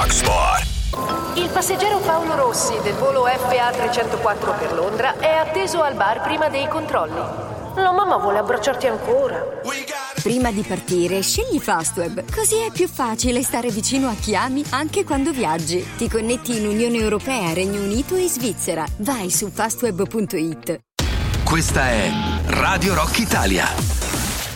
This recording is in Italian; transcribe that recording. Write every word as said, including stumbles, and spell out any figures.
Rock Sport. Il passeggero Paolo Rossi del volo F A trecentoquattro per Londra è atteso al bar prima dei controlli. La mamma vuole abbracciarti ancora. Prima di partire, scegli Fastweb, così è più facile stare vicino a chi ami anche quando viaggi. Ti connetti in Unione Europea, Regno Unito e Svizzera. Vai su fastweb punto it. Questa è Radio Rock Italia.